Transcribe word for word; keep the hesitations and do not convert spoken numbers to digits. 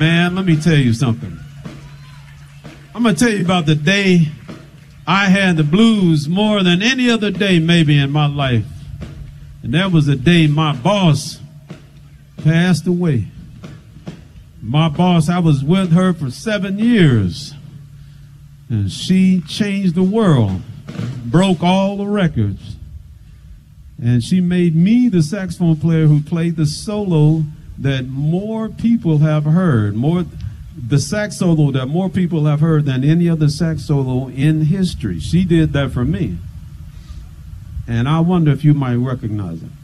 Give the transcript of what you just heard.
Man, let me tell you something. I'm going to tell you about the day I had the blues more than any other day maybe in my life. And that was the day my boss passed away. My boss, I was with her for seven years. And she changed the world, broke all the records. And she made me the saxophone player who played the solo that more people have heard. More, the sax solo that more people have heard than any other sax solo in history. She did that for me. And I wonder if you might recognize it.